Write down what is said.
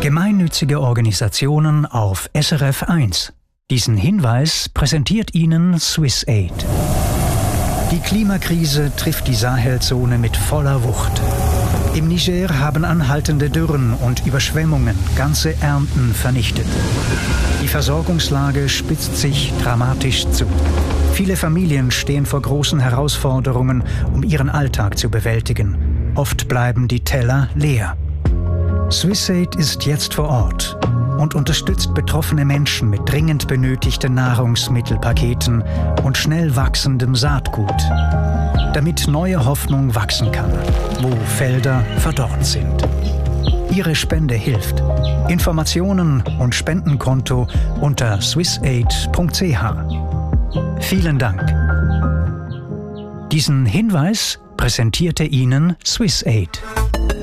Gemeinnützige Organisationen auf SRF 1. Diesen Hinweis präsentiert Ihnen SwissAid. Die Klimakrise trifft die Sahelzone mit voller Wucht. Im Niger haben anhaltende Dürren und Überschwemmungen ganze Ernten vernichtet. Die Versorgungslage spitzt sich dramatisch zu. Viele Familien stehen vor großen Herausforderungen, um ihren Alltag zu bewältigen. Oft bleiben die Teller leer. SwissAid ist jetzt vor Ort und unterstützt betroffene Menschen mit dringend benötigten Nahrungsmittelpaketen und schnell wachsendem Saatgut, damit neue Hoffnung wachsen kann, wo Felder verdorrt sind. Ihre Spende hilft. Informationen und Spendenkonto unter swissaid.ch. Vielen Dank. Diesen Hinweis präsentierte Ihnen SwissAid.